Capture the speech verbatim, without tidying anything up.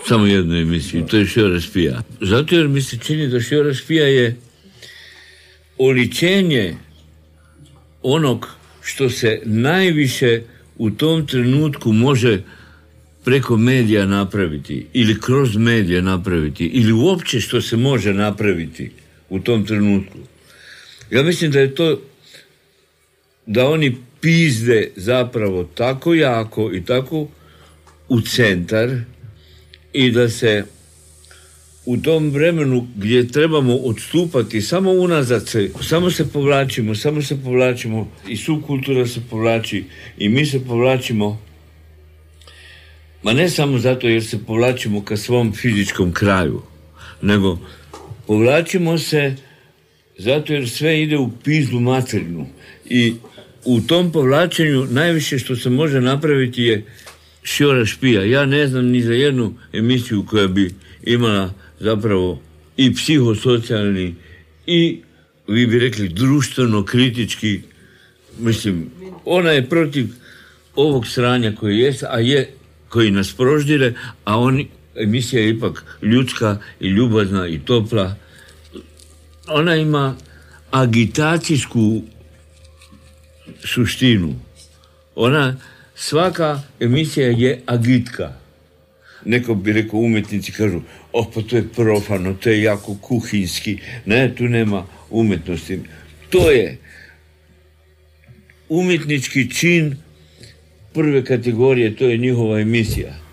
samo jednu emisiju, to je Šjora Špija. Zato jer mi se čini da Šjora Špija je oličenje onog što se najviše u tom trenutku može preko medija napraviti ili kroz medije napraviti ili uopće što se može napraviti u tom trenutku. Ja mislim da je to da oni pizde zapravo tako jako i tako u centar i da se u tom vremenu gdje trebamo odstupati samo unazad se, samo se povlačimo, samo se povlačimo i subkultura se povlači i mi se povlačimo, ma ne samo zato jer se povlačimo ka svom fizičkom kraju, nego povlačimo se zato jer sve ide u pizdu materinu i u tom povlačenju najviše što se može napraviti je Šjora Špija. Ja ne znam ni za jednu emisiju koja bi imala zapravo i psihosocijalni i, vi bi rekli, društveno kritički, mislim, ona je protiv ovog sranja koji je, a je, koji nas proždire, a on, emisija je ipak ljudska i ljubazna i topla. Ona ima agitacijsku suštinu. Ona, svaka emisija je agitka. Neko bi rekao, umjetnici kažu, oh, pa to je profano, to je jako kuhinski. Ne, tu nema umjetnosti. To je umjetnički čin prve kategorije, to je njihova emisija.